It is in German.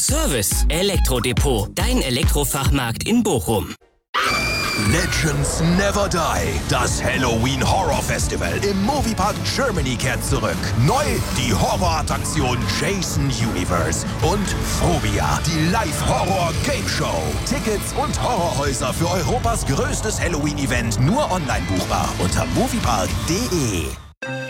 Service Elektrodepot, dein Elektrofachmarkt in Bochum. Legends Never Die. Das Halloween Horror Festival im Moviepark Germany kehrt zurück. Neu die Horrorattraktion Jason Universe und Phobia, die Live-Horror-Game-Show. Tickets und Horrorhäuser für Europas größtes Halloween-Event nur online buchbar unter moviepark.de.